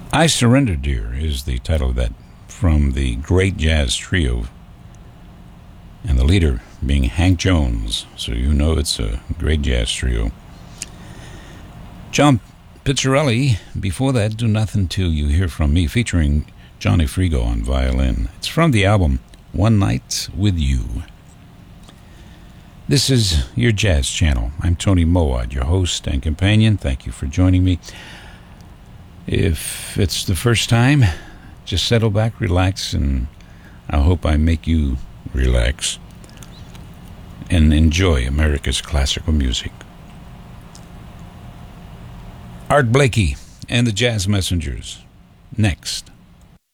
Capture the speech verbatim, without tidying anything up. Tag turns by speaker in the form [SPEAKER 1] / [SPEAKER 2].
[SPEAKER 1] I Surrender, Dear is the title of that, from the great jazz trio, and the leader being Hank Jones, so you know it's a great jazz trio. John Pizzarelli, before that, Do Nothing Till You Hear From Me, featuring Johnny Frigo on violin. It's from the album One Night With You. This is your Jazz Channel. I'm Tony Moad, your host and companion. Thank you for joining me. If it's the first time, just settle back, relax, and I hope I make you relax and enjoy America's classical music. Art Blakey and the Jazz Messengers, next.